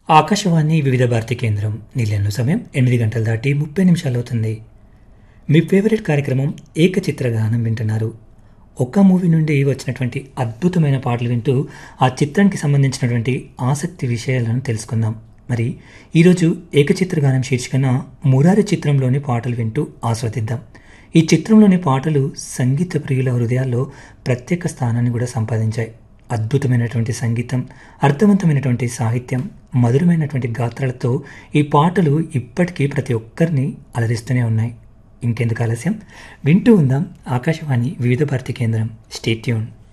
ఆకాశవాణి వివిధ భారతి కేంద్రం నిలయంలో సమయం 8 గంటలు దాటి 30 నిమిషాలు అవుతుంది. మీ ఫేవరెట్ కార్యక్రమం ఏకచిత్రగానం వింటున్నారు. ఒక్క మూవీ నుండి వచ్చినటువంటి అద్భుతమైన పాటలు వింటూ ఆ చిత్రానికి సంబంధించినటువంటి ఆసక్తి విషయాలను తెలుసుకుందాం. మరి ఈరోజు ఏకచిత్రగానం శీర్షికన మురారి చిత్రంలోని పాటలు వింటూ ఆస్వాదిద్దాం. ఈ చిత్రంలోని పాటలు సంగీత ప్రియుల హృదయాల్లో ప్రత్యేక స్థానాన్ని కూడా సంపాదించాయి. అద్భుతమైనటువంటి సంగీతం, అర్థవంతమైనటువంటి సాహిత్యం, మధురమైనటువంటి గాత్రాలతో ఈ పాటలు ఇప్పటికీ ప్రతి ఒక్కరిని అలరిస్తూనే ఉన్నాయి. ఇంకెందుకు ఆలస్యం, వింటూ ఉందాం ఆకాశవాణి వివిధ భారతి కేంద్రం. Stay tune.